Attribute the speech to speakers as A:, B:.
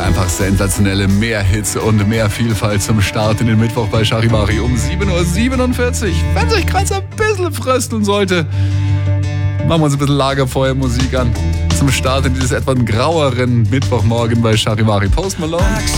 A: Einfach sensationelle, mehr Hits und mehr Vielfalt zum Start in den Mittwoch bei Charivari um 7.47 Uhr. Wenn sich gerade so ein bisschen frösteln sollte, machen wir uns ein bisschen Lagerfeuermusik an. Zum Start in dieses etwas graueren Mittwochmorgen bei Charivari. Post Malone.